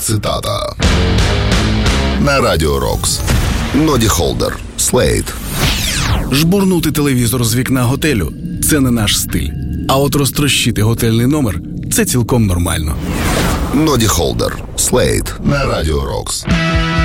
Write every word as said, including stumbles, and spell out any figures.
цитата. На Радіо Рокс. Ноді Холдер. Слейд. Жбурнути телевізор з вікна готелю – це не наш стиль. А от розтрощити готельний номер – це цілком нормально. Ноді Холдер. Слейд. На Радіо Рокс.